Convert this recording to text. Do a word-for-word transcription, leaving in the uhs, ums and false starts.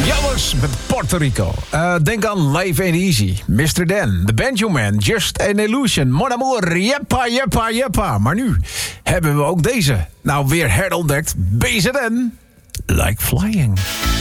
Jammers met Puerto Rico. Uh, denk aan Life Ain't Easy, mister Dan, The Benjamin, Just an Illusion, Mon Amour, jeppa, jeppa, jeppa. Maar nu hebben we ook deze. Nou, weer herontdekt, B Z N, Like Flying.